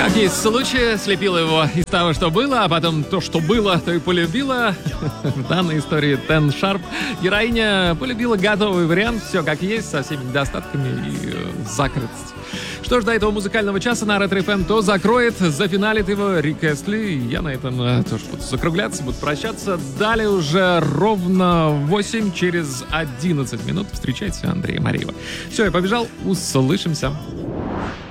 Как есть случай, слепила его из того, что было, а потом то, что было, то и полюбила. В данной истории Ten Sharp героиня полюбила готовый вариант, все как есть, со всеми недостатками и закрытостью. Что ж, до этого музыкального часа на Ретро FM то закроет, зафиналит его Рик Эстли. Я на этом тоже буду закругляться, буду прощаться. Далее уже ровно 8 через 11 минут встречайте Андрея Мареева. Все, я побежал, услышимся.